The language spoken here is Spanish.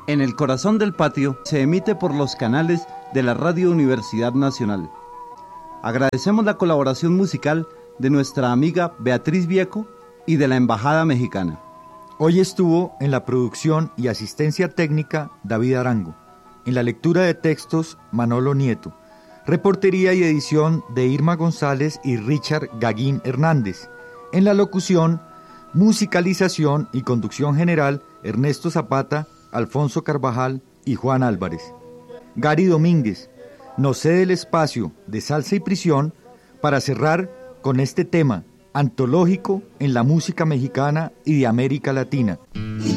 En el corazón del patio se emite por los canales de la Radio Universidad Nacional. Agradecemos la colaboración musical de nuestra amiga Beatriz Vieco y de la Embajada Mexicana. Hoy estuvo en la producción y asistencia técnica David Arango, en la lectura de textos Manolo Nieto, reportería y edición de Irma González y Richard Gaguín Hernández, en la locución, musicalización y conducción general Ernesto Zapata, Alfonso Carvajal y Juan Álvarez. Gary Domínguez nos cede el espacio de Salsa y Prisión para cerrar con este tema antológico en la música mexicana y de América Latina.